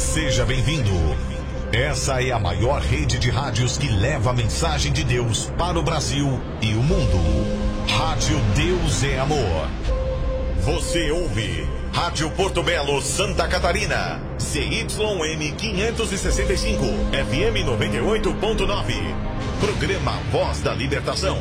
Seja bem-vindo. Essa é a maior rede de rádios que leva a mensagem de Deus para o Brasil e o mundo. Rádio Deus é Amor. Você ouve Rádio Porto Belo, Santa Catarina. CYM 565, FM 98.9. Programa Voz da Libertação.